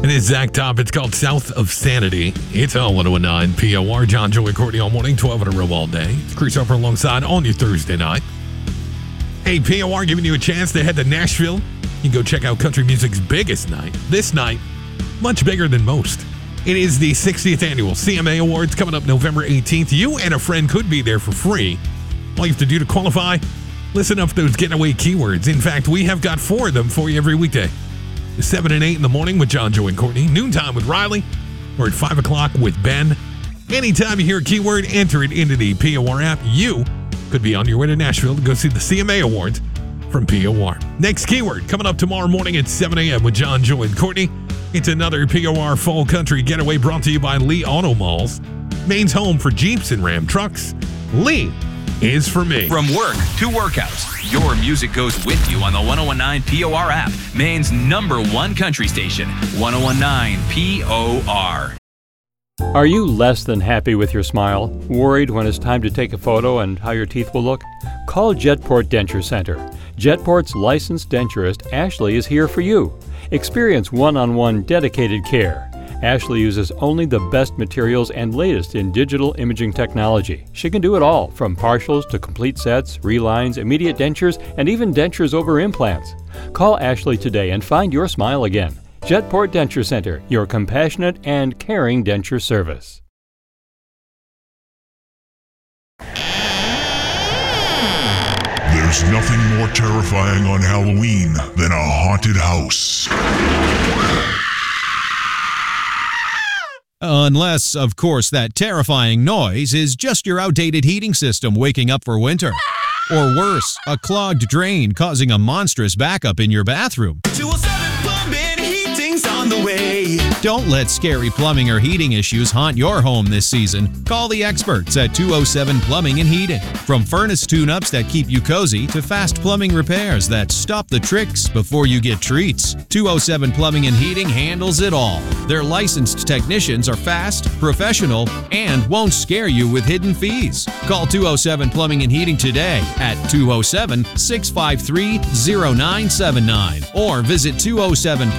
It is Zach Top. It's called South of Sanity. It's all 1019 POR. John, Joey, Courtney all morning, 12 in a row all day. It's Chris Harper alongside on your Thursday night. Hey, POR giving you a chance to head to Nashville. You can go check out country music's biggest night. This night, much bigger than most. It is the 60th annual CMA Awards coming up November 18th. You and a friend could be there for free. All you have to do to qualify, listen up those getaway keywords. In fact, we have got 4 of them for you every weekday. 7 and 8 in the morning with John, Joey, and Courtney. Noontime with Riley. Or at 5 o'clock with Ben. Anytime you hear a keyword, enter it into the POR app. You could be on your way to Nashville to go see the CMA Awards from POR. Next keyword coming up tomorrow morning at 7 a.m. with John, Joey, and Courtney. It's another POR Fall Country Getaway brought to you by Lee Auto Malls. Maine's home for Jeeps and Ram trucks. Lee is for me. From work to workouts, your music goes with you on the 1019 POR app, Maine's #1 country station, 1019 POR. Are you less than happy with your smile? Worried when it's time to take a photo and how your teeth will look? Call Jetport Denture Center. Jetport's licensed denturist, Ashley, is here for you. Experience one-on-one dedicated care. Ashley uses only the best materials and latest in digital imaging technology. She can do it all, from partials to complete sets, relines, immediate dentures, and even dentures over implants. Call Ashley today and find your smile again. Jetport Denture Center, your compassionate and caring denture service. There's nothing more terrifying on Halloween than a haunted house. Unless, of course, that terrifying noise is just your outdated heating system waking up for winter. Or worse, a clogged drain causing a monstrous backup in your bathroom. 207 Plumbing, heating's on the way. Don't let scary plumbing or heating issues haunt your home this season. Call the experts at 207 Plumbing and Heating. From furnace tune-ups that keep you cozy to fast plumbing repairs that stop the tricks before you get treats, 207 Plumbing and Heating handles it all. Their licensed technicians are fast, professional, and won't scare you with hidden fees. Call 207 Plumbing and Heating today at 207-653-0979 or visit 207